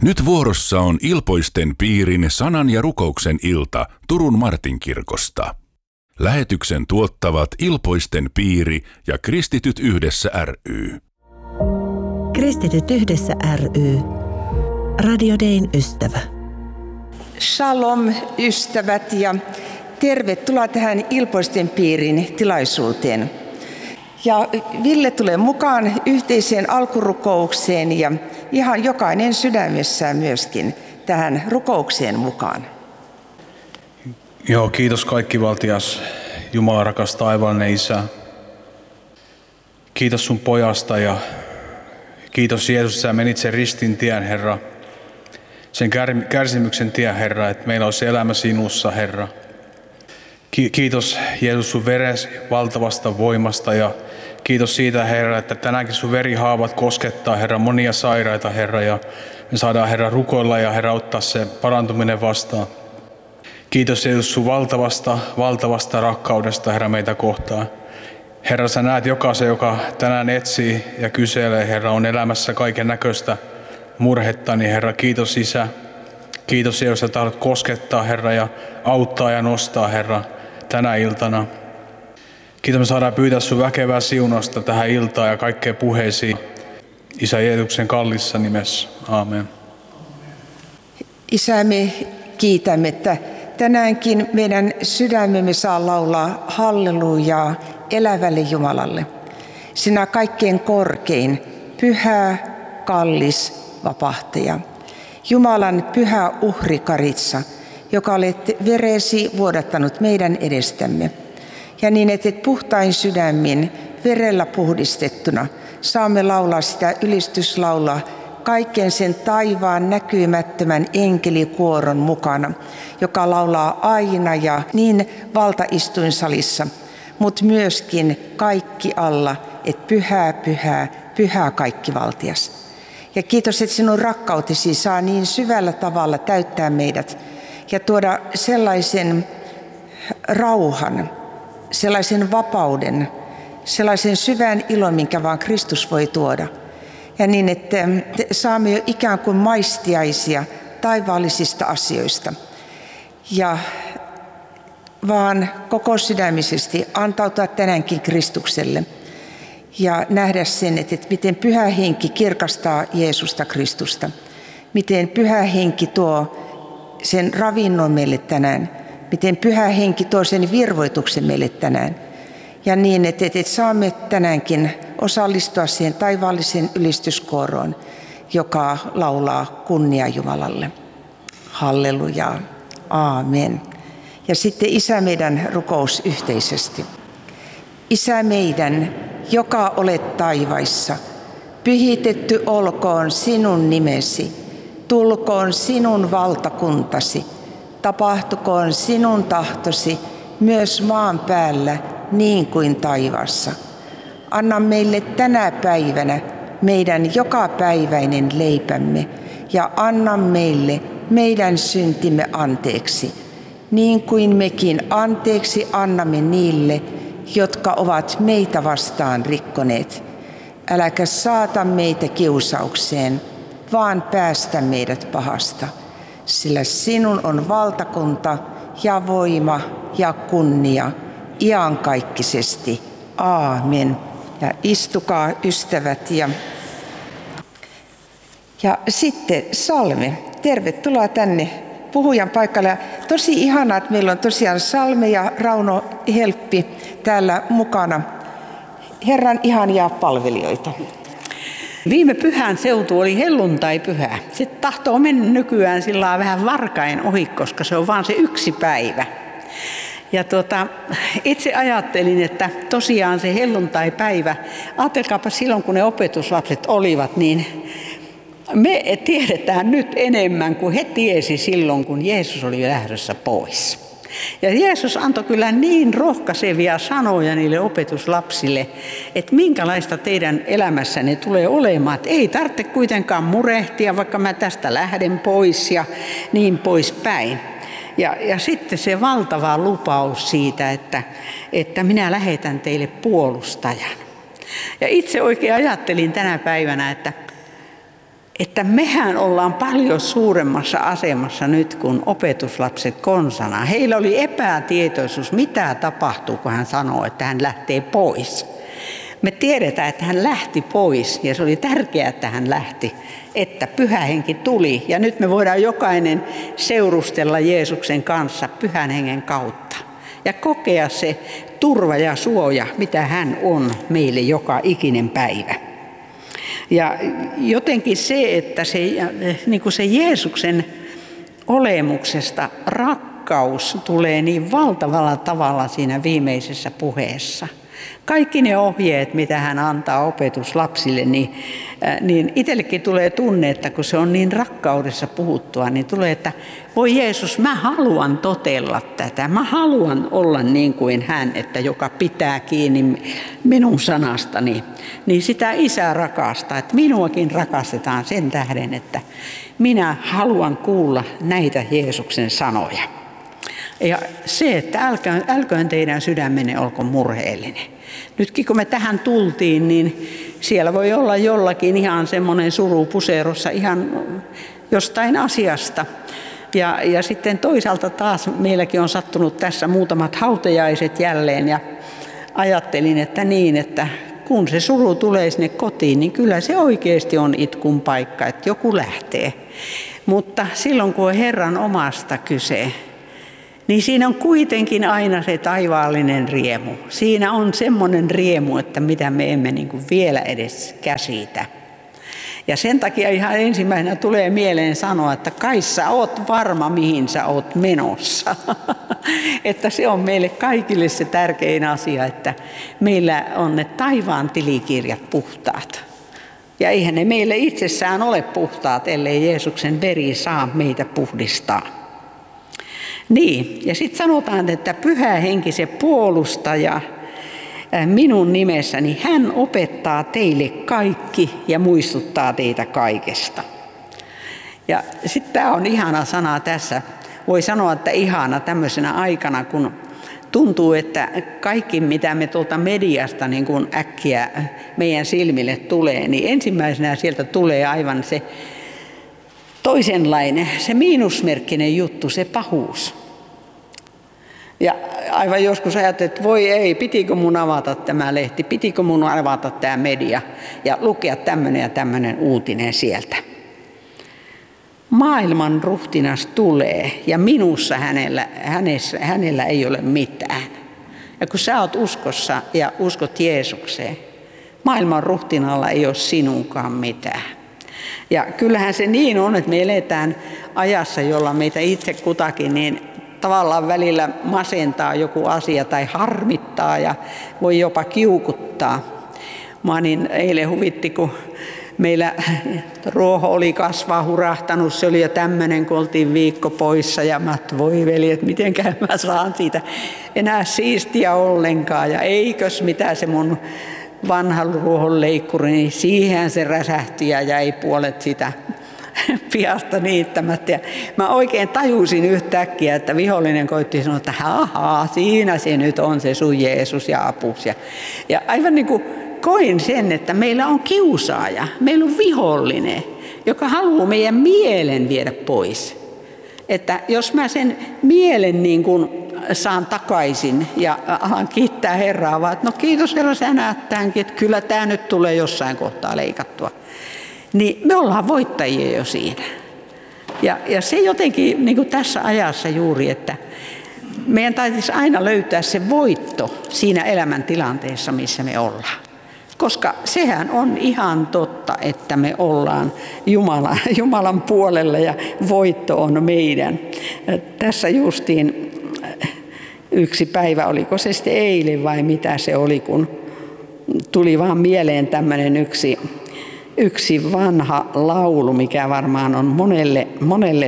Nyt vuorossa on Ilpoisten piirin sanan ja rukouksen ilta Turun Martinkirkosta. Lähetyksen tuottavat Ilpoisten piiri ja Kristityt yhdessä ry. Kristityt yhdessä ry. Radio Dayn ystävä. Shalom ystävät ja tervetuloa tähän Ilpoisten piirin tilaisuuteen. Ja Ville tulee mukaan yhteiseen alkurukoukseen ja ihan jokainen sydämessään myöskin tähän rukoukseen mukaan. Joo, kiitos kaikkivaltias Jumala, rakas taivaallinen Isä. Kiitos sun pojasta ja kiitos Jeesus, sä menit sen ristin tien, Herra. Sen kärsimyksen tien, Herra, että meillä on se elämä sinussa, Herra. Kiitos Jeesus sun veres valtavasta voimasta ja kiitos siitä, Herra, että tänäänkin sun verihaavat koskettaa, Herra, monia sairaita, Herra, ja me saadaan, Herra, rukoilla ja, Herra, ottaa se parantuminen vastaan. Kiitos Jeesus sun valtavasta rakkaudesta, Herra, meitä kohtaan. Herra, sä näet jokaisen, joka tänään etsii ja kyselee, Herra, on elämässä kaiken näköistä murhetta, niin Herra, kiitos Isä. Kiitos Jeesus, että tahdot koskettaa, Herra, ja auttaa ja nostaa, Herra, tänä iltana. Kiitos, me saadaan pyytää sun väkevää siunausta tähän iltaan ja kaikkeen puheisiin. Isä Jeesuksen kallissa nimessä. Aamen. Isä, me kiitämme, että tänäänkin meidän sydämemme saa laulaa hallelujaa elävälle Jumalalle. Sinä kaikkein korkein, pyhä, kallis, vapahtaja. Jumalan pyhä uhrikaritsa, joka olet veresi vuodattanut meidän edestämme. Ja niin, että puhtain sydämin verellä puhdistettuna saamme laulaa sitä ylistyslaulaa kaiken sen taivaan näkymättömän enkelikuoron mukana, joka laulaa aina ja niin valtaistuinsalissa, mutta myöskin kaikki alla, että pyhää, pyhää, pyhää kaikkivaltias. Ja kiitos, että sinun rakkautesi saa niin syvällä tavalla täyttää meidät ja tuoda sellaisen rauhan, sellaisen vapauden, sellaisen syvän ilon, minkä vaan Kristus voi tuoda. Ja niin, että saamme jo ikään kuin maistiaisia taivaallisista asioista. Ja vaan koko sydämisesti antautua tänäänkin Kristukselle ja nähdä sen, että miten Pyhä Henki kirkastaa Jeesusta Kristusta. Miten Pyhä Henki tuo sen ravinnon meille tänään. Miten Pyhä Henki tuo sen virvoituksen meille tänään. Ja niin, että saamme tänäänkin osallistua siihen taivaalliseen ylistyskuoroon, joka laulaa kunnia Jumalalle. Hallelujaa. Aamen. Ja sitten Isä meidän rukous yhteisesti. Isä meidän, joka olet taivaissa, pyhitetty olkoon sinun nimesi, tulkoon sinun valtakuntasi, tapahtukoon sinun tahtosi myös maan päällä niin kuin taivaassa. Anna meille tänä päivänä meidän jokapäiväinen leipämme ja anna meille meidän syntimme anteeksi, niin kuin mekin anteeksi annamme niille, jotka ovat meitä vastaan rikkoneet. Äläkä saata meitä kiusaukseen, vaan päästä meidät pahasta. Sillä sinun on valtakunta ja voima ja kunnia iankaikkisesti. Aamen. Ja istukaa ystävät. Ja sitten salme. Tervetuloa tänne puhujan paikalle. Tosi ihanaa, että meillä on tosiaan Salme ja Rauno Helppi täällä mukana. Herran ihania palvelijoita. Viime pyhän seutu oli helluntai-pyhä. Se tahtoo mennä nykyään sillä vähän varkain ohi, koska se on vaan se yksi päivä. Ja itse ajattelin, että tosiaan se helluntai-päivä, ajatelkaapa silloin kun ne opetuslapset olivat, niin me tiedetään nyt enemmän kuin he tiesi silloin, kun Jeesus oli lähdössä pois. Ja Jeesus antoi kyllä niin rohkaisevia sanoja niille opetuslapsille, että minkälaista teidän elämässänne tulee olemaan. Että ei tarvitse kuitenkaan murehtia, vaikka mä tästä lähden pois ja niin poispäin. Ja sitten se valtava lupaus siitä, että minä lähetän teille puolustajan. Ja itse oikein ajattelin tänä päivänä, että että mehän ollaan paljon suuremmassa asemassa nyt kuin opetuslapset konsana. Heillä oli epätietoisuus, mitä tapahtuu, kun hän sanoo, että hän lähtee pois. Me tiedetään, että hän lähti pois ja se oli tärkeää, että hän lähti, että Pyhä Henki tuli. Ja nyt me voidaan jokainen seurustella Jeesuksen kanssa Pyhän Hengen kautta ja kokea se turva ja suoja, mitä hän on meille joka ikinen päivä. Ja jotenkin se, että niin kuin se Jeesuksen olemuksesta rakkaus tulee niin valtavalla tavalla siinä viimeisessä puheessa. Kaikki ne ohjeet, mitä hän antaa opetuslapsille, niin itsellekin tulee tunne, että kun se on niin rakkaudessa puhuttua, niin tulee, että voi Jeesus, mä haluan totella tätä. Mä haluan olla niin kuin hän, että joka pitää kiinni minun sanastani. Niin sitä Isä rakastaa, että minuakin rakastetaan sen tähden, että minä haluan kuulla näitä Jeesuksen sanoja. Ja se, että älköön teidän sydämenne olko murheellinen. Nytkin kun me tähän tultiin, niin siellä voi olla jollakin ihan semmoinen suru puserossa ihan jostain asiasta. Ja sitten toisaalta taas meilläkin on sattunut tässä muutamat hautajaiset jälleen ja ajattelin, että kun se suru tulee sinne kotiin, niin kyllä se oikeasti on itkun paikka, että joku lähtee. Mutta silloin kun on Herran omasta kyse, niin siinä on kuitenkin aina se taivaallinen riemu. Siinä on semmoinen riemu, että mitä me emme niin kuin vielä edes käsitä. Ja sen takia ihan ensimmäisenä tulee mieleen sanoa, että kai sä oot varma, mihin sä oot menossa. Että se on meille kaikille se tärkein asia, että meillä on ne taivaan tilikirjat puhtaat. Ja eihän ne meille itsessään ole puhtaat, ellei Jeesuksen veri saa meitä puhdistaa. Niin, ja sitten sanotaan, että Pyhä Henki, se puolustaja minun nimessäni, hän opettaa teille kaikki ja muistuttaa teitä kaikesta. Ja sitten tämä on ihana sana tässä. Voi sanoa, että ihana tämmöisenä aikana, kun tuntuu, että kaikki mitä me tuolta mediasta niin kun äkkiä meidän silmille tulee, niin ensimmäisenä sieltä tulee aivan se toisenlainen, se miinusmerkkinen juttu, se pahuus. Ja aivan joskus ajattelin, että voi ei, pitikö mun avata tämä lehti, pitikö mun avata tämä media ja lukea tämmöinen ja tämmöinen uutinen sieltä. Maailman ruhtinas tulee ja minussa hänellä ei ole mitään. Ja kun sä oot uskossa ja uskot Jeesukseen, maailman ruhtinalla ei ole sinunkaan mitään. Ja kyllähän se niin on, että me eletään ajassa, jolla meitä itse kutakin niin tavallaan välillä masentaa joku asia tai harmittaa ja voi jopa kiukuttaa. Mä niin eilen huvitti, kun meillä ruoho oli kasvaa hurahtanut, se oli jo tämmöinen, kun oltiin viikko poissa ja mä voi veli, että mitenkään mä saan siitä enää siistiä ollenkaan ja eikös mitä se mun vanha ruohonleikkuri, niin siihen se räsähti ja jäi puolet sitä pihasta niittämättä. Ja mä oikein tajusin yhtäkkiä, että vihollinen koitti sanoa, että ahaa, siinä se nyt on se sun Jeesus ja apus. Ja aivan niin kuin koin sen, että meillä on kiusaaja, meillä on vihollinen, joka haluaa meidän mielen viedä pois. Että jos mä sen mielen niin kuin saan takaisin ja alan kiittää Herraa, vaan että no kiitos Herra, sä näet tämänkin, että kyllä tämä nyt tulee jossain kohtaa leikattua. Niin me ollaan voittajia jo siinä. Ja se jotenkin niin kuin tässä ajassa juuri, että meidän täytyisi aina löytää se voitto siinä elämäntilanteessa, missä me ollaan. Koska sehän on ihan totta, että me ollaan Jumalan puolella ja voitto on meidän. Tässä justiin yksi päivä, oliko se sitten eilen vai mitä se oli, kun tuli vaan mieleen tämmöinen yksi vanha laulu, mikä varmaan on monelle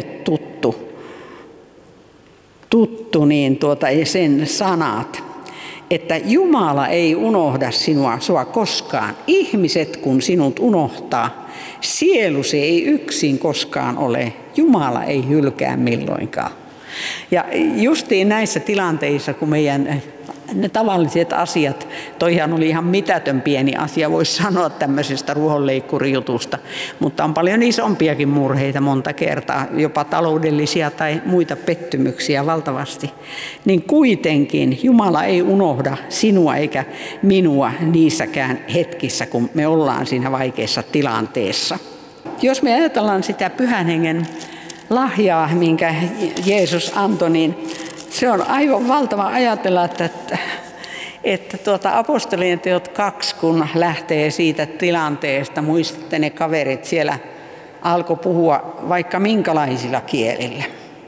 tuttu niin sen sanat, että Jumala ei unohda sua koskaan. Ihmiset kun sinut unohtaa, sielusi ei yksin koskaan ole. Jumala ei hylkää milloinkaan. Ja justiin näissä tilanteissa, kun meidän ne tavalliset asiat, toihan oli ihan mitätön pieni asia, voisi sanoa tämmöisestä ruohonleikkurijutusta, mutta on paljon isompiakin murheita monta kertaa, jopa taloudellisia tai muita pettymyksiä valtavasti. Niin kuitenkin Jumala ei unohda sinua eikä minua niissäkään hetkissä, kun me ollaan siinä vaikeassa tilanteessa. Jos me ajatellaan sitä Pyhän Hengen lahjaa, minkä Jeesus antoi, niin se on aivan valtava ajatella, että apostolien teot 2, kun lähtee siitä tilanteesta, muistatte ne kaverit siellä alkoi puhua vaikka minkälaisilla kielillä.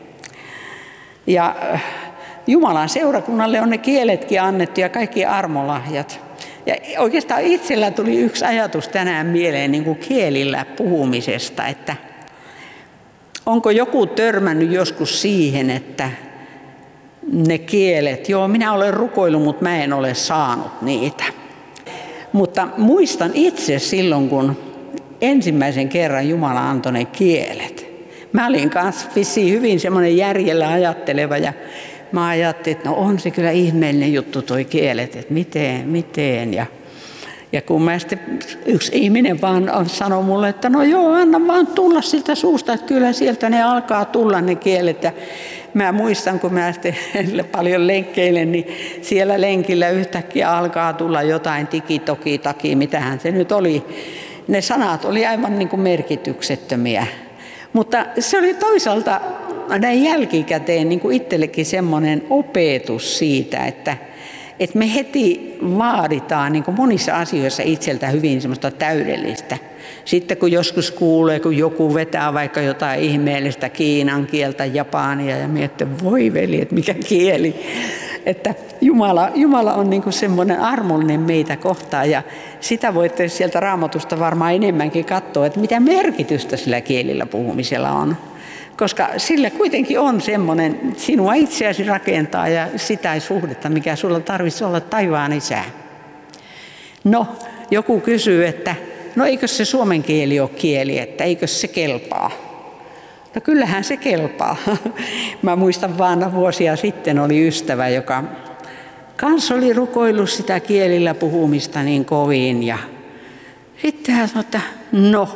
Ja Jumalan seurakunnalle on ne kieletkin annettu ja kaikki armolahjat. Ja oikeastaan itsellä tuli yksi ajatus tänään mieleen niin kuin kielillä puhumisesta, että onko joku törmännyt joskus siihen, että ne kielet, joo minä olen rukoillut, mutta mä en ole saanut niitä. Mutta muistan itse silloin, kun ensimmäisen kerran Jumala antoi ne kielet. Mä olin kanssa hyvin semmoinen järjellä ajatteleva ja mä ajattelin, että no on se kyllä ihmeellinen juttu toi kielet, että miten. Ja kun mä sitten yksi ihminen vaan sanoi mulle, että no joo, anna vaan tulla siltä suusta, että kyllä sieltä ne alkaa tulla ne kielet. Ja mä muistan, kun mä sitten paljon lenkkeilen, niin siellä lenkillä yhtäkkiä alkaa tulla jotain tiki-toki-taki, mitähän se nyt oli. Ne sanat oli aivan niin kuin merkityksettömiä. Mutta se oli toisaalta näin jälkikäteen niin kuin itsellekin semmoinen opetus siitä, että me heti vaaditaan niin kuin monissa asioissa itseltä hyvin semmoista täydellistä. Sitten kun joskus kuulee, kun joku vetää vaikka jotain ihmeellistä kiinan kieltä, japania ja miettii, voi veli, että mikä kieli. Että Jumala on niin kuin semmoinen armollinen meitä kohtaan ja sitä voitte sieltä Raamatusta varmaan enemmänkin katsoa, että mitä merkitystä sillä kielillä puhumisella on. Koska sillä kuitenkin on semmoinen sinua itseäsi rakentaa ja sitä suhdetta, mikä sulla tarvitsisi olla taivaan Isää. No, joku kysyy, että no eikö se suomen kieli ole kieli, että eikö se kelpaa? No kyllähän se kelpaa. Mä muistan vaan vuosia sitten oli ystävä, joka kanssa oli rukoillut sitä kielillä puhumista niin kovin. Ja sitten hän sanoi, että no,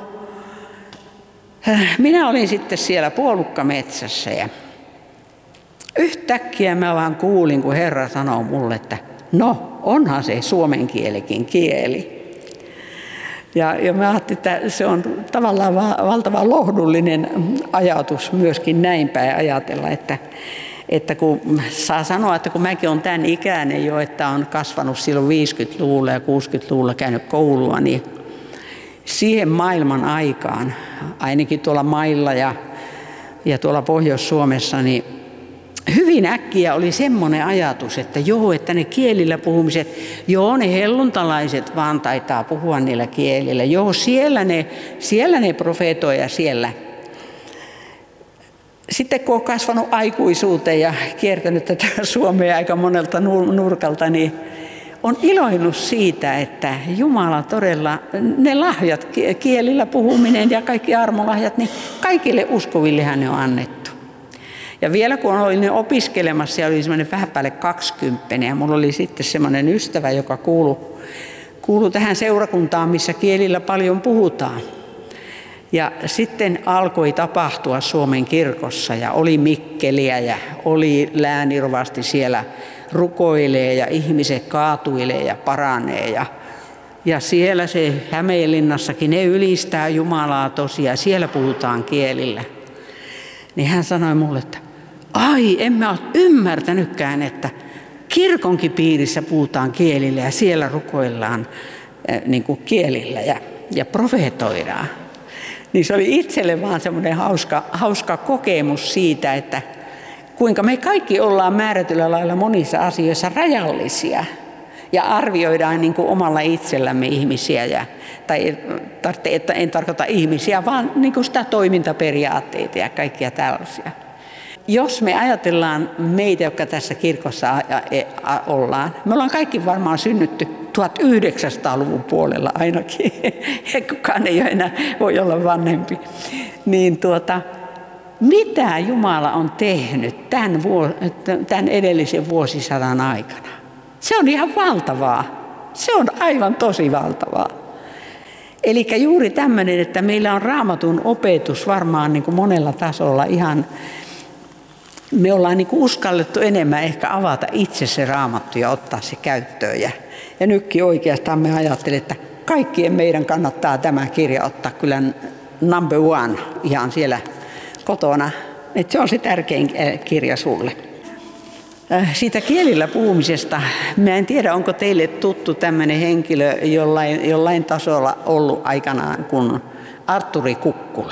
minä olin sitten siellä puolukkametsässä ja yhtäkkiä mä vaan kuulin, kun Herra sanoi mulle, että no, onhan se suomen kielikin kieli. Ja mä ajattelin, että se on tavallaan valtavan lohdullinen ajatus myöskin näin päin ajatella, että kun saa sanoa, että kun mäkin olen tämän ikäinen jo, että on kasvanut silloin 50-luvulla ja 60-luvulla käynyt koulua, niin siihen maailman aikaan, ainakin tuolla mailla ja tuolla Pohjois-Suomessa, niin hyvin äkkiä oli semmoinen ajatus, että joo, että ne kielillä puhumiset, joo ne helluntalaiset vaan taitaa puhua niillä kielillä, joo siellä ne profeetoi ja siellä. Sitten kun on kasvanut aikuisuuteen ja kiertänyt tätä Suomea aika monelta nurkalta, niin on iloinut siitä, että Jumala todella, ne lahjat, kielillä puhuminen ja kaikki armolahjat, niin kaikille uskovillehan ne on annettu. Ja vielä kun olin opiskelemassa ja olin semmoinen vähän päälle 20 ja mulla oli sitten semmoinen ystävä, joka kuului tähän seurakuntaan, missä kielillä paljon puhutaan. Ja sitten alkoi tapahtua Suomen kirkossa ja oli Mikkeliä ja oli läänirovasti siellä rukoilee ja ihmiset kaatuilee ja paranee. Ja siellä se Hämeenlinnassakin, ne ylistää Jumalaa tosiaan, siellä puhutaan kielillä. Niin hän sanoi mulle, että en mä ole ymmärtänytkään, että kirkonkin piirissä puhutaan kielillä ja siellä rukoillaan niin kuin kielillä ja profeetoidaan. Niin se oli itselle vaan semmoinen hauska kokemus siitä, että kuinka me kaikki ollaan määrätyllä lailla monissa asioissa rajallisia ja arvioidaan niin kuin omalla itsellämme ihmisiä. En tarkoita ihmisiä, vaan niin kuin sitä toimintaperiaatteita ja kaikkia tällaisia. Jos me ajatellaan meitä, jotka tässä kirkossa ollaan, me ollaan kaikki varmaan synnytty 1900-luvun puolella ainakin, kukaan ei enää voi olla vanhempi, niin mitä Jumala on tehnyt tämän edellisen vuosisadan aikana? Se on ihan valtavaa. Se on aivan tosi valtavaa. Eli juuri tämmöinen, että meillä on Raamatun opetus varmaan niin kuin monella tasolla ihan, me ollaan niin kuin uskallettu enemmän ehkä avata itse se Raamattu ja ottaa se käyttöön. Ja nytkin oikeastaan me ajattelemme, että kaikkien meidän kannattaa tämä kirja ottaa kyllä number one ihan siellä kotona. Että se on se tärkein kirja sulle. Siitä kielillä puhumisesta, mä en tiedä onko teille tuttu tämmöinen henkilö jollain tasolla ollut aikanaan kuin Artturi Kukkula.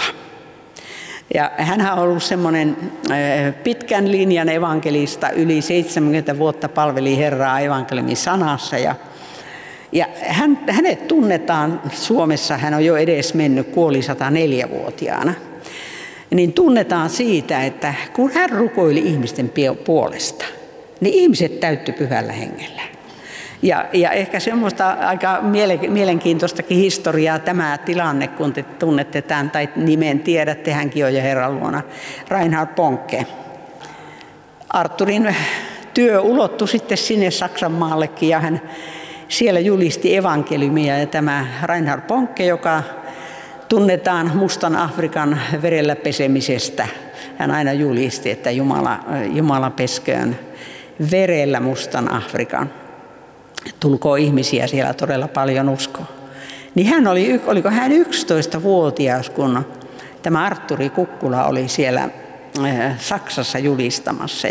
Ja hän on ollut semmoinen pitkän linjan evankelista, yli 70 vuotta palveli Herraa evankeliumin sanassa. Ja hänet tunnetaan Suomessa, hän on jo edes mennyt, kuoli 104-vuotiaana. Niin tunnetaan siitä, että kun hän rukoili ihmisten puolesta, niin ihmiset täyttyi pyhällä hengellä. Ja ehkä semmoista aika mielenkiintoistakin historiaa tämä tilanne, kun te tunnette tämän tai nimen tiedätte, hänkin on jo Herran luona, Reinhard Bonke. Artturin työ ulottui sitten sinne Saksan maallekin ja hän siellä julisti evankeliumia. Ja tämä Reinhard Bonke, joka tunnetaan Mustan Afrikan verellä pesemisestä, hän aina julisti, että Jumala pesköön verellä Mustan Afrikan. Tulkoo ihmisiä siellä todella paljon uskoa. Niin oliko hän 11-vuotias, kun tämä Artturi Kukkula oli siellä Saksassa julistamassa.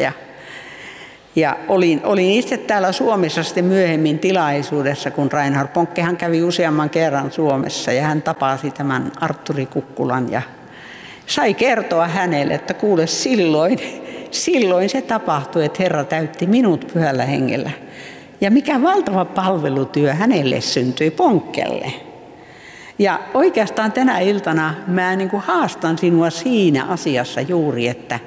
Ja olin itse täällä Suomessa sitten myöhemmin tilaisuudessa, kun Reinhard Bonkehan kävi useamman kerran Suomessa ja hän tapasi tämän Artturi Kukkulan ja sai kertoa hänelle, että kuule silloin se tapahtui, että Herra täytti minut pyhällä hengellä. Ja mikä valtava palvelutyö hänelle syntyi Bonkelle. Ja oikeastaan tänä iltana mä niin kuin haastan sinua siinä asiassa juuri, että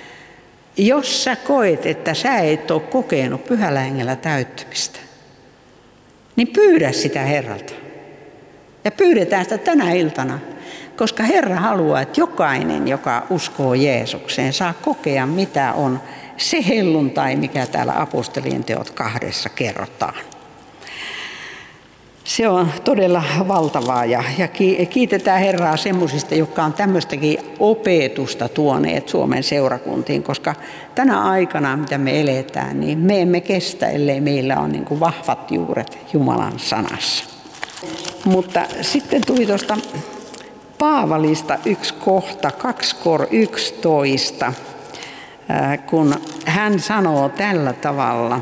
jos sä koet, että sä et ole kokenut pyhällä hengellä täyttymistä, niin pyydä sitä Herralta. Ja pyydetään sitä tänä iltana, koska Herra haluaa, että jokainen, joka uskoo Jeesukseen, saa kokea, mitä on se helluntai, mikä täällä Apostolien teot 2 kerrotaan. Se on todella valtavaa ja kiitetään Herraa semmoisista, jotka on tämmöistäkin opetusta tuoneet Suomen seurakuntiin, koska tänä aikana, mitä me eletään, niin me emme kestä, ellei meillä on niin kuin vahvat juuret Jumalan sanassa. Mutta sitten tuli tuosta Paavalista yksi kohta, 2:11, kun hän sanoo tällä tavalla.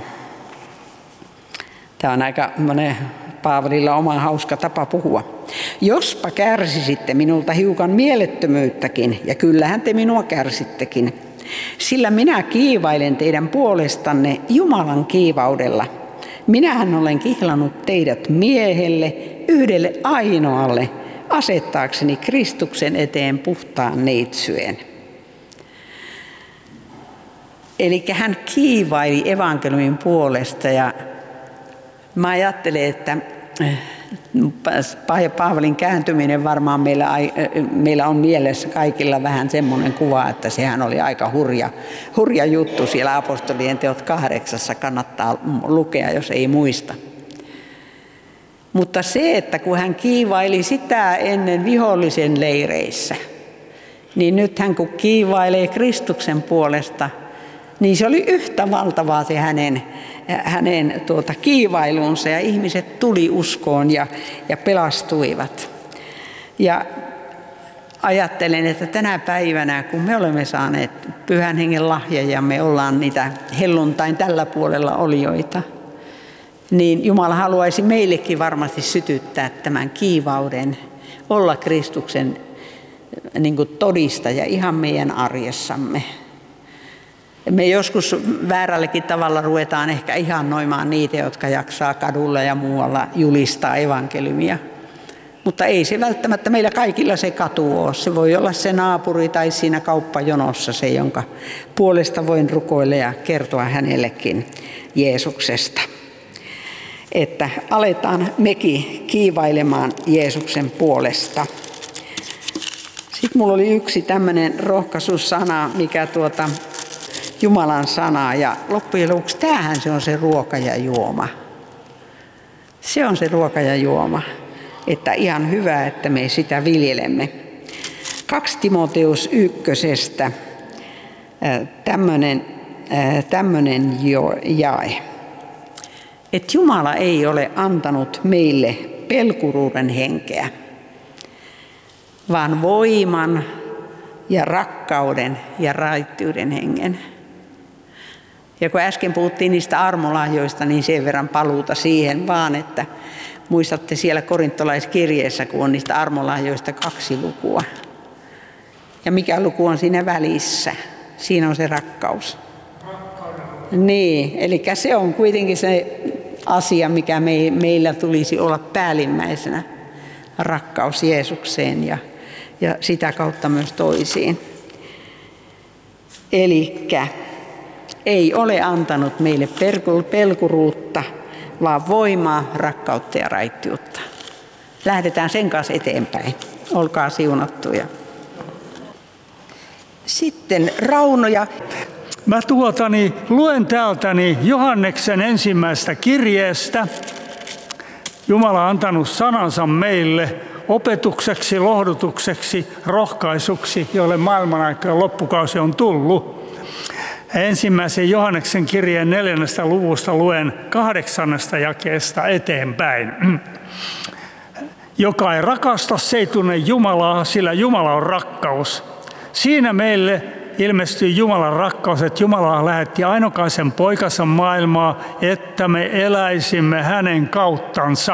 Tämä on aika Paavalilla oma hauska tapa puhua. Jospa kärsisitte minulta hiukan mielettömyyttäkin, ja kyllähän te minua kärsittekin, sillä minä kiivailen teidän puolestanne Jumalan kiivaudella. Minähän olen kihlannut teidät miehelle, yhdelle ainoalle, asettaakseni Kristuksen eteen puhtaan neitsyen. Eli hän kiivaili evankeliumin puolesta ja mä ajattelen, että Paavalin kääntyminen varmaan meillä on mielessä kaikilla vähän semmoinen kuva, että sehän oli aika hurja juttu siellä Apostolien teot 8, kannattaa lukea, jos ei muista. Mutta se, että kun hän kiivaili sitä ennen vihollisen leireissä, niin nyt hän kun kiivailee Kristuksen puolesta, niin se oli yhtä valtavaa se hänen kiivailunsa ja ihmiset tuli uskoon ja pelastuivat. Ja ajattelen, että tänä päivänä, kun me olemme saaneet Pyhän Hengen lahja ja me ollaan niitä helluntain tällä puolella olijoita, niin Jumala haluaisi meillekin varmasti sytyttää tämän kiivauden, olla Kristuksen niin kuin todistaja ihan meidän arjessamme. Me joskus väärällekin tavalla ruvetaan ehkä ihannoimaan niitä, jotka jaksaa kadulla ja muualla julistaa evankeliumia. Mutta ei se välttämättä meillä kaikilla se katu ole. Se voi olla se naapuri tai siinä kauppajonossa se, jonka puolesta voin rukoilla ja kertoa hänellekin Jeesuksesta. Että aletaan mekin kiivailemaan Jeesuksen puolesta. Sitten mulla oli yksi tämmöinen rohkaisussana, mikä Jumalan sanaa. Ja loppujen lopuksi tämähän se on se ruoka ja juoma. Se on se ruoka ja juoma. Että ihan hyvä, että me sitä viljelemme. 2 Timoteus 1. Tämmöinen jae. Että Jumala ei ole antanut meille pelkuruuden henkeä, vaan voiman ja rakkauden ja raittiuden hengen. Ja kun äsken puhuttiin niistä armolahjoista, niin sen verran paluuta siihen vaan, että muistatte siellä korintolaiskirjeessä, kun on niistä armolahjoista 2 lukua. Ja mikä luku on siinä välissä? Siinä on se rakkaus. Niin, eli se on kuitenkin se asia, mikä meillä tulisi olla päällimmäisenä. Rakkaus Jeesukseen ja sitä kautta myös toisiin. Elikkä ei ole antanut meille pelkuruutta, vaan voimaa, rakkautta ja raittiutta. Lähdetään sen kanssa eteenpäin. Olkaa siunattuja. Sitten Rauno ja... Mä luen täältäni Johanneksen ensimmäisestä kirjeestä. Jumala on antanut sanansa meille opetukseksi, lohdutukseksi, rohkaisuksi, jolle maailmanaikojen loppukausi on tullut. Ensimmäisen Johanneksen kirjeen 4. luvusta luen 8. jakeesta eteenpäin. Joka ei rakasta, se ei tunne Jumalaa, sillä Jumala on rakkaus. Siinä meille ilmestyi Jumalan rakkaus, että Jumala lähetti ainokaisen poikansa maailmaa, että me eläisimme hänen kauttansa.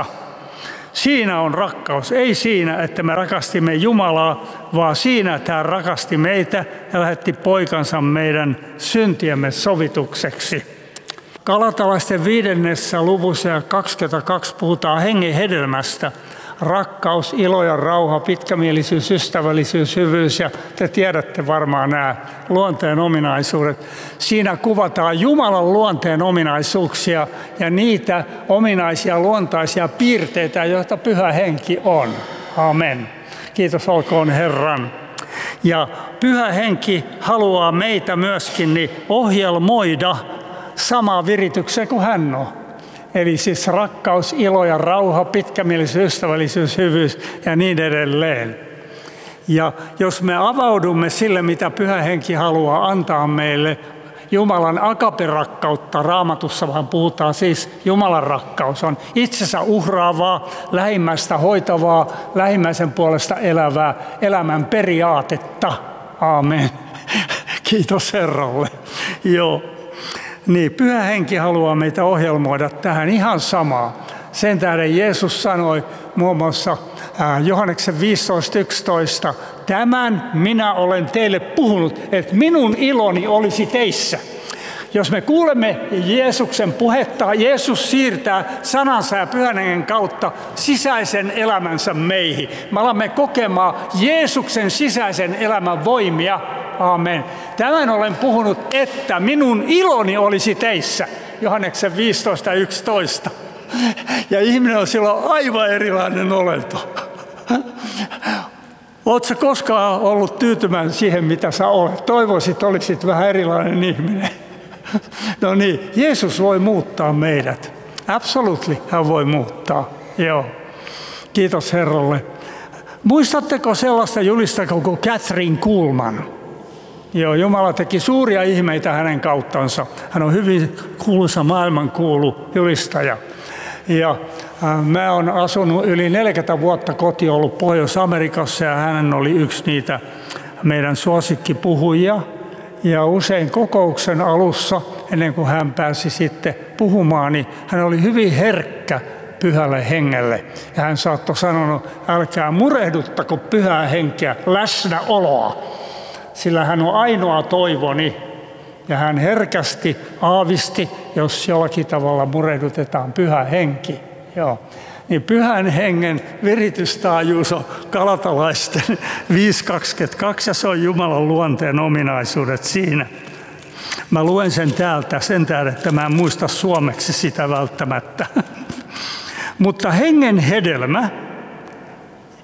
Siinä on rakkaus. Ei siinä, että me rakastimme Jumalaa, vaan siinä, että hän rakasti meitä ja lähetti poikansa meidän syntiemme sovitukseksi. Galatalaisten 5. luvussa ja 22 puhutaan hengen hedelmästä. Rakkaus, ilo ja rauha, pitkämielisyys, ystävällisyys, hyvyys ja te tiedätte varmaan nämä luonteen ominaisuudet. Siinä kuvataan Jumalan luonteen ominaisuuksia ja niitä ominaisia luontaisia piirteitä, joita Pyhä Henki on. Amen. Kiitos olkoon Herran. Ja Pyhä Henki haluaa meitä myöskin ohjelmoida samaa viritykseen kuin hän on. Eli siis rakkaus, ilo ja rauha, pitkämielisyys, ystävällisyys, hyvyys ja niin edelleen. Ja jos me avaudumme sille, mitä Pyhä Henki haluaa antaa meille, Jumalan agape-rakkautta, Raamatussa vaan puhutaan siis Jumalan rakkaus on itsensä uhraavaa, lähimmäistä hoitavaa, lähimmäisen puolesta elävää elämän periaatetta. Aamen. Kiitos Herralle. Joo. Niin, Pyhä Henki haluaa meitä ohjelmoida tähän ihan samaa. Sen tähden Jeesus sanoi muun muassa Johanneksen 15.11. Tämän minä olen teille puhunut, että minun iloni olisi teissä. Jos me kuulemme Jeesuksen puhetta, Jeesus siirtää sanansa ja Pyhän Hengen kautta sisäisen elämänsä meihin. Me alamme kokemaan Jeesuksen sisäisen elämän voimia. Aamen. Tämän olen puhunut, että minun iloni olisi teissä. Johanneksen 15.11. Ja ihminen on silloin aivan erilainen olento. Oletko koskaan ollut tyytymään siihen, mitä sä olet? Toivoisit, olisit vähän erilainen ihminen. No niin, Jeesus voi muuttaa meidät. Absolutely, hän voi muuttaa. Joo. Kiitos Herralle. Muistatteko sellaista julistajaa kuin Kathryn Kuhlman? Joo, Jumala teki suuria ihmeitä hänen kauttansa. Hän on hyvin kuuluisa maailmankuulu julistaja. Ja mä oon asunut yli 40 vuotta kotiin ollut Pohjois-Amerikassa ja hän oli yksi niitä meidän suosikkipuhujia. Ja usein kokouksen alussa, ennen kuin hän pääsi sitten puhumaan, niin hän oli hyvin herkkä Pyhälle Hengelle. Ja hän saattoi sanoa, älkää murehduttako Pyhää Henkeä, läsnäoloa, sillä hän on ainoa toivoni. Ja hän herkästi aavisti, jos jollakin tavalla murehdutetaan Pyhä Henki. Joo. Niin Pyhän Hengen viritystaajuus on Galatalaisten 5.22 ja se on Jumalan luonteen ominaisuudet siinä. Mä luen sen täältä sen tähden, että mä en muista suomeksi sitä välttämättä. Mutta hengen hedelmä,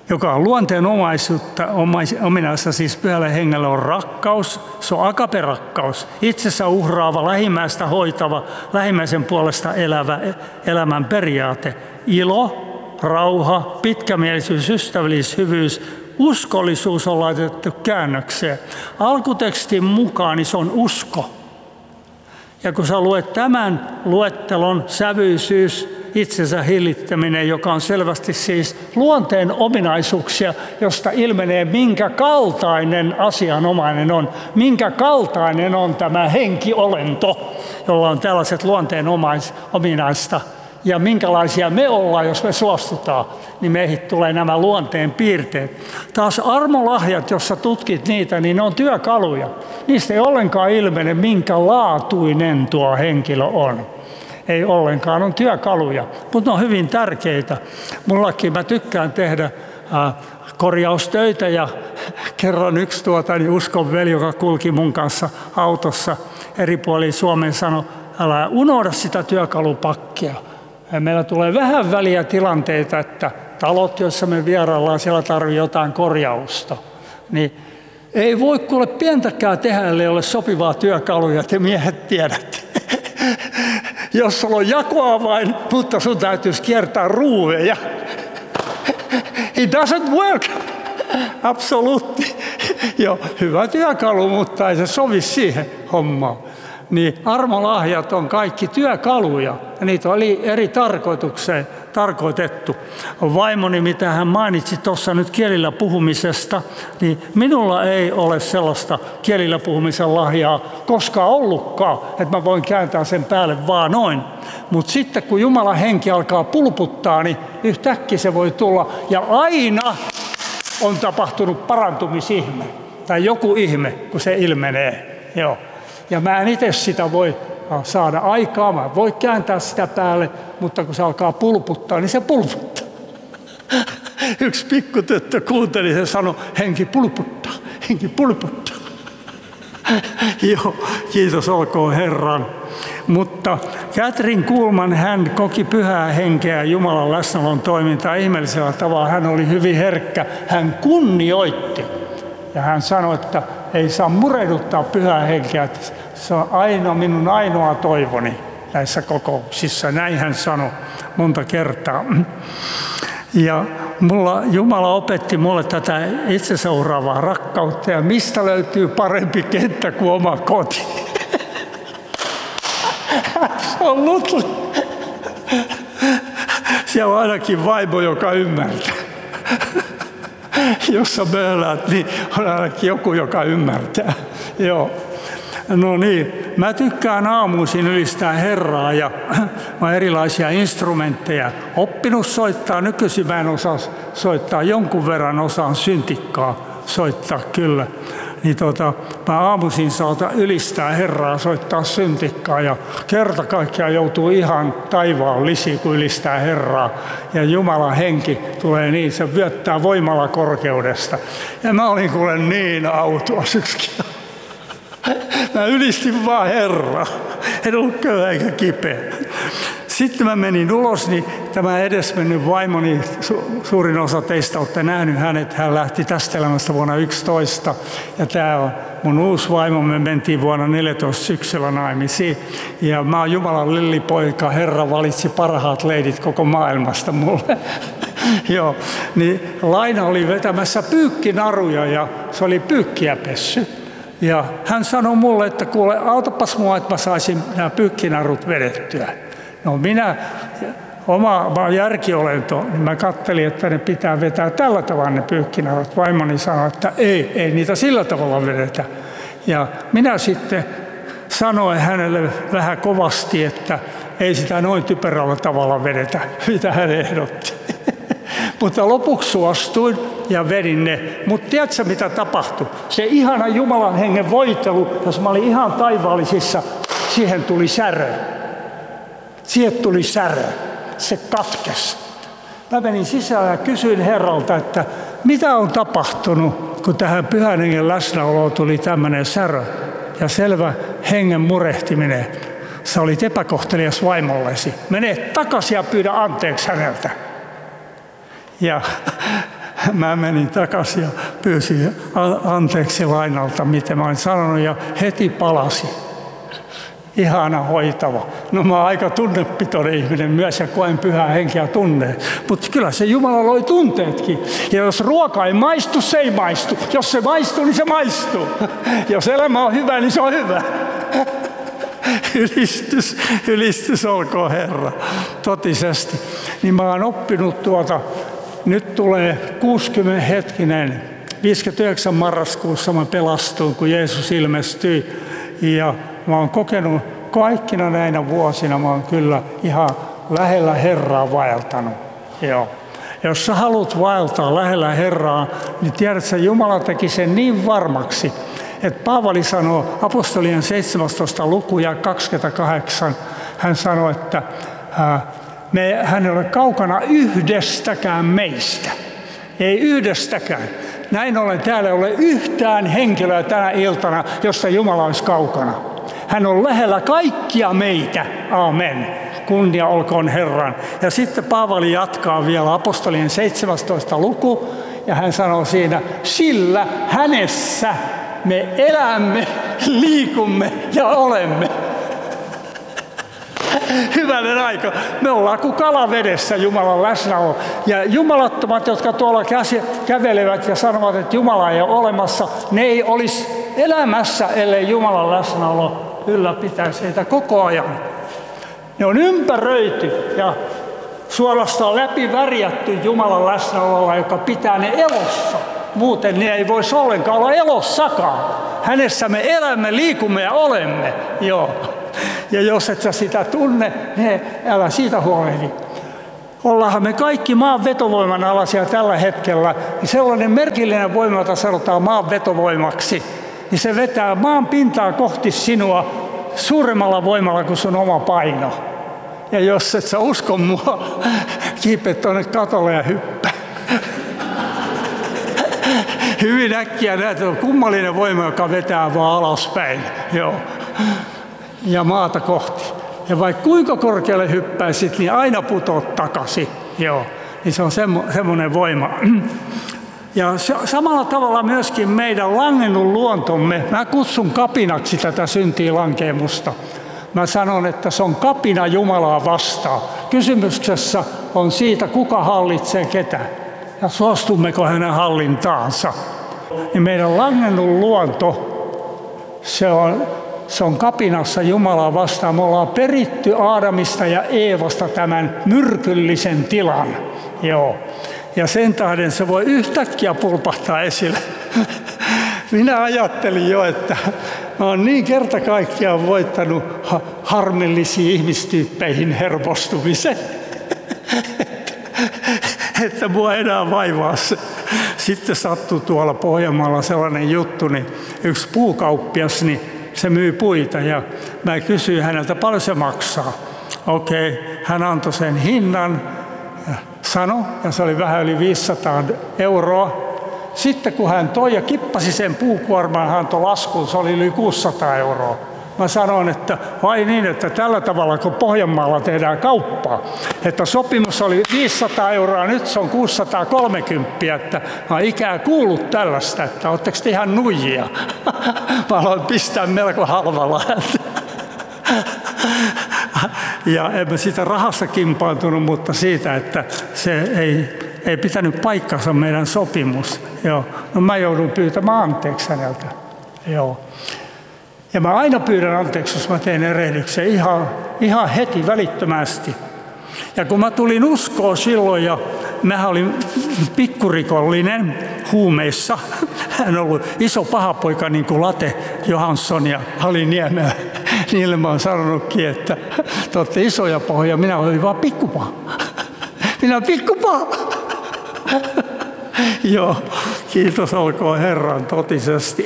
joka on luonteen ominaista, siis pyhälle hengelle on rakkaus, se on agape-rakkaus, itsensä uhraava, lähimmäistä hoitava, lähimmäisen puolesta elävä elämän periaate, ilo, rauha, pitkämielisyys, ystävällisyys, hyvyys, uskollisuus on laitettu käännökseen. Alkutekstin mukaan niin se on usko. Ja kun sä luet tämän luettelon, sävyisyys, itsensä hillittäminen, joka on selvästi siis luonteen ominaisuuksia, josta ilmenee minkä kaltainen asianomainen on, minkä kaltainen on tämä henkiolento, jolla on tällaiset luonteen ominaista. Ja minkälaisia me ollaan, jos me suostutaan, niin meihin tulee nämä luonteen piirteet. Taas armolahjat, jos sä tutkit niitä, niin ne on työkaluja. Niistä ei ollenkaan ilmene, minkä laatuinen tuo henkilö on. Ei ollenkaan, on työkaluja, mutta ne on hyvin tärkeitä. Mullakin mä tykkään tehdä korjaustöitä ja kerran yksi uskonveli, joka kulki mun kanssa autossa eri puolilla Suomeen, sanoi, älä unohda sitä työkalupakkia. Meillä tulee vähän väliä tilanteita, että talot, joissa me vieraillaan, siellä tarvitsee jotain korjausta. Niin ei voi kuule pientäkään tehdä, ellei ole sopivaa työkaluja, te miehet tiedätte. Jos sulla on jakoavain, mutta sun täytyisi kiertää ruuveja. It doesn't work. Absoluutti. Joo, hyvä työkalu, mutta ei se sovi siihen hommaan. Niin armolahjat on kaikki työkaluja, ja niitä oli eri tarkoitukseen tarkoitettu. Vaimoni, mitä hän mainitsi tuossa nyt kielillä puhumisesta, niin minulla ei ole sellaista kielillä puhumisen lahjaa koskaan ollutkaan, että mä voin kääntää sen päälle vaan noin. Mutta sitten kun Jumalan henki alkaa pulputtaa, niin yhtäkkiä se voi tulla, ja aina on tapahtunut parantumisihme, tai joku ihme, kun se ilmenee. Joo. Ja mä en itse sitä voi saada aikaa, mä voi kääntää sitä päälle, mutta kun se alkaa pulputtaa, niin se pulputtaa. Yksi pikkutyttö kuunteli, se sanoi, henki pulputtaa, henki pulputtaa. Joo, kiitos olkoon Herran. Mutta Catherine Kuhlman, hän koki pyhää henkeä ja Jumalan läsnäolon toimintaa ihmeellisellä tavalla. Hän oli hyvin herkkä, hän kunnioitti. Ja hän sanoi, että ei saa murehduttaa pyhää henkeä, että se on minun ainoa toivoni näissä kokouksissa. Näin hän sanoi monta kertaa. Ja Jumala opetti mulle tätä itseseuraavaa rakkautta, ja mistä löytyy parempi kenttä kuin oma koti. Absolutely. Siellä on ainakin vaimo, joka ymmärtää. Jos sä möhläät, niin on ainakin joku, joka ymmärtää. Joo. No niin, mä tykkään aamuisin ylistää Herraa, ja mä oon erilaisia instrumentteja oppinut soittaa. Nykyisin mä en osaa soittaa, jonkun verran osaan syntikkaa soittaa kyllä. Niin mä aamuisin saatan ylistää Herraa, soittaa syntikkaa, ja kerta kaikkiaan joutuu ihan taivaallisiin, kun ylistää Herraa. Ja Jumalan henki tulee niin, se vyöttää voimalla korkeudesta. Ja mä olin kuule niin autuas yksikin. Mä ylistin vaan Herraa. En ollut köyhä eikä kipeä. Sitten mä menin ulos, niin tämä edesmennyt vaimoni, suurin osa teistä olette nähnyt hänet, hän lähti tästä elämästä vuonna 2011. Ja tämä on mun uusi vaimo, me mentiin vuonna 2014 syksyllä naimisiin. Ja mä oon Jumalan lillipoika, Herra valitsi parhaat leidit koko maailmasta mulle. Joo, niin Laina oli vetämässä pyykkinaruja ja se oli pyykkiä pessy. Ja hän sanoi mulle, että kuule, autapas mua, että mä saisin nämä pyykkinarut vedettyä. No minä, oma järkiolento, niin mä kattelin, että ne pitää vetää tällä tavalla ne pyykkinarut. Vaimoni sanoi, että ei niitä sillä tavalla vedetä. Ja minä sitten sanoin hänelle vähän kovasti, että ei sitä noin typerällä tavalla vedetä, mitä hän ehdotti. Mutta lopuksi suostuin ja vedin ne. Mutta tiedätkö mitä tapahtui? Se ihana Jumalan hengen voitelu, jos mä olin ihan taivaallisissa, siihen tuli särö. Siihen tuli särö. Se katkesi. Mä menin sisään ja kysyin Herralta, että mitä on tapahtunut, kun tähän pyhän hengen läsnäoloon tuli tämmöinen särö ja selvä hengen murehtiminen. Sä olit epäkohtelias vaimollesi. Mene takaisin ja pyydä anteeksi häneltä. Ja mä menin takaisin ja pyysin anteeksi Lainalta, mitä mä olin sanonut, ja heti palasi. Ihana hoitava. No mä oon aika tunnepitoinen ihminen myös ja koen pyhää henkeä tunneet. Mutta kyllä se Jumala loi tunteetkin. Ja jos ruoka ei maistu, se ei maistu. Jos se maistuu, niin se maistuu. Jos elämä on hyvä, niin se on hyvä. Ylistys olkoon Herra. Totisesti. Niin mä oon oppinut nyt tulee 59 marraskuussa mä pelastuin, kun Jeesus ilmestyi. Ja mä oon kokenut kaikkina näinä vuosina, mä oon kyllä ihan lähellä Herraa vaeltanut. Joo. Jos sä haluat vaeltaa lähellä Herraa, niin tiedät, että Jumala teki sen niin varmaksi, että Paavali sanoo apostolien 17. luku ja 28, hän sanoi, että hän ei ole kaukana yhdestäkään meistä. Ei yhdestäkään. Näin ollen täällä ei ole yhtään henkilöä tänä iltana, josta Jumala olisi kaukana. Hän on lähellä kaikkia meitä. Amen. Kunnia olkoon Herran. Ja sitten Paavali jatkaa vielä apostolien 17. luku, ja hän sanoo siinä, sillä hänessä me elämme, liikumme ja olemme. Hyvänen aika. Me ollaan kuin kalavedessä Jumalan läsnäolo. Ja jumalattomat, jotka tuolla kävelevät ja sanovat, että Jumala ei ole olemassa, ne ei olisi elämässä, ellei Jumalan läsnäolo ylläpitäisi heitä koko ajan. Ne on ympäröity ja suorastaan läpivärjätty Jumalan läsnäololla, joka pitää ne elossa. Muuten ne ei voisi ollenkaan olla elossakaan. Hänessä me elämme, liikumme ja olemme. Joo. Ja jos et sä sitä tunne, niin älä siitä huolehdi. Ollaanhan me kaikki maan vetovoiman alaisia tällä hetkellä. Niin sellainen merkillinen voima, jota sanotaan maan vetovoimaksi, niin se vetää maan pintaa kohti sinua suuremmalla voimalla kuin sun oma paino. Ja jos et sä usko mua, kiipeä tuonne katolle ja hyppää. Hyvin äkkiä näet, että on kummallinen voima, joka vetää vaan alaspäin. Joo. Ja maata kohti. Ja vaikka kuinka korkealle hyppäisit, niin aina putoat takaisin. Joo. Niin se on semmoinen voima. Ja samalla tavalla myöskin meidän langennut luontomme, mä kutsun kapinaksi tätä syntiin lankeemusta. Mä sanon, että se on kapina Jumalaa vastaan. Kysymyksessä on siitä, kuka hallitsee ketä ja suostummeko hänen hallintaansa. Niin meidän langennut luonto, se on kapinassa Jumalaa vastaan. Me ollaan peritty Aadamista ja Eevasta tämän myrkyllisen tilan. Joo. Ja sen tähden se voi yhtäkkiä pulpahtaa esille. Minä ajattelin jo, että mä oon niin kerta kaikkiaan voittanut harmillisiin ihmistyyppeihin hermostumisen, että mua enää vaivaa se. Sitten sattui tuolla Pohjanmaalla sellainen juttu, niin yksi puukauppias, niin se myy puita ja mä kysyin häneltä, paljon se maksaa. Okei, hän antoi sen hinnan, sano, ja se oli vähän yli 500 €. Sitten kun hän toi ja kippasi sen puukuorman, hän antoi laskuun, se oli yli 600 €. Mä sanoin, että vai niin, että tällä tavalla kun Pohjanmaalla tehdään kauppaa, että sopimus oli 500 €, nyt se on 630, että mä oon ikään kuullut tällaista, että ootteko te ihan nuijia? Mä aloin pistää melko halvalla. Ja en mä siitä rahasta kimpaantunut, mutta siitä, että se ei pitänyt paikkansa meidän sopimus. Joo. No mä joudun pyytämään anteeksi häneltä. Joo. Ja mä aina pyydän anteeksi, jos mä teen erehdyksen ihan heti välittömästi. Ja kun mä tulin uskoon silloin, ja mä olin pikkurikollinen huumeissa. Hän on ollut iso pahapoika niin kuin Late Johansson ja Hali Niemelä. Niille mä oon sanonutkin, että te olette isoja pahoja, minä olin vaan pikkupaha. Minä olen pikkupaha. Joo, kiitos olkoon Herran totisesti.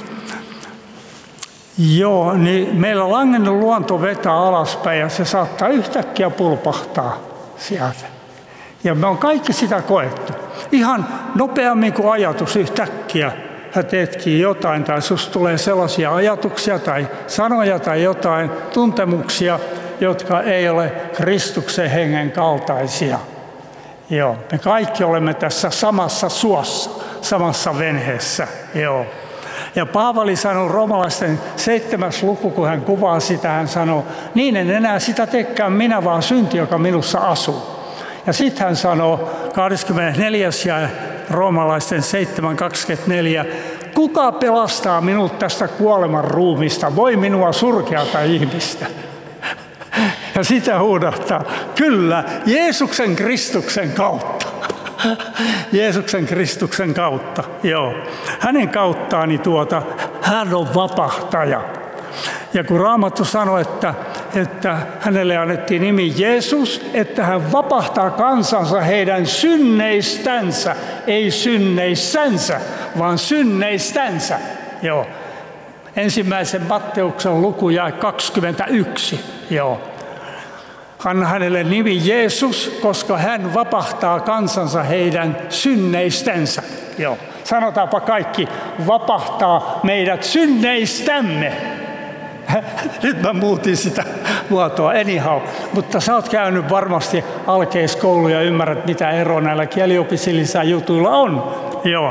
Joo, niin meillä langennut luonto vetää alaspäin ja se saattaa yhtäkkiä pulpahtaa sieltä. Ja me on kaikki sitä koettu. Ihan nopeammin kuin ajatus yhtäkkiä sä teetkin jotain tai susta tulee sellaisia ajatuksia tai sanoja tai jotain tuntemuksia, jotka ei ole Kristuksen hengen kaltaisia. Joo, me kaikki olemme tässä samassa suossa, samassa venheessä. Joo. Ja Paavali sanoi roomalaisten 7. luku, kun hän kuvaa sitä, hän sanoi, niin en enää sitä teekään minä, vaan synti, joka minussa asuu. Ja sitten hän sanoo 24. ja roomalaisten 7.24, kuka pelastaa minut tästä kuoleman ruumista, voi minua surkeata ihmistä. Ja sitä huudahtaa, kyllä, Jeesuksen Kristuksen kautta. Jeesuksen Kristuksen kautta, joo. Hänen kauttaani hän on vapahtaja. Ja kun Raamattu sanoi, että hänelle annettiin nimi Jeesus, että hän vapahtaa kansansa heidän synneistänsä, ei synneissänsä, vaan synneistänsä. Joo. Ensimmäisen Matteuksen luku jae 21. Joo. Anna hänelle nimi Jeesus, koska hän vapahtaa kansansa heidän synneistänsä. Joo. Sanotaanpa kaikki, vapahtaa meidät synneistämme. Nyt mä muutin sitä muotoa, anyhow. Mutta sä oot käynyt varmasti alkeiskoulu ja ymmärrät, mitä ero näillä kieliopistillisilla jutuilla on. Joo.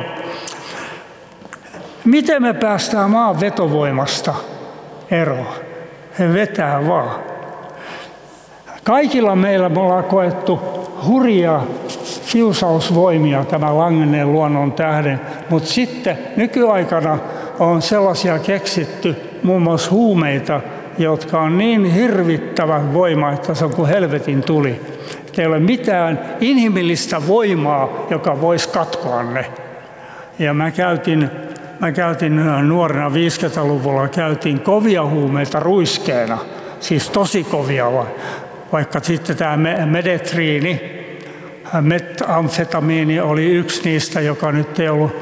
Miten me päästään maan vetovoimasta eroon? He vetää vaan. Kaikilla meillä me ollaan koettu hurjaa kiusausvoimia tämän langenneen luonnon tähden, mutta sitten nykyaikana on sellaisia keksitty, muun muassa huumeita, jotka on niin hirvittävä voima, että se on kuin helvetin tuli. Ei ole mitään inhimillistä voimaa, joka voisi katkoa ne. Ja mä käytin nuorena 50-luvulla käytin kovia huumeita ruiskeena, siis tosi kovia, vaikka sitten tämä medetriini, metamfetamiini oli yksi niistä, joka nyt ei ollut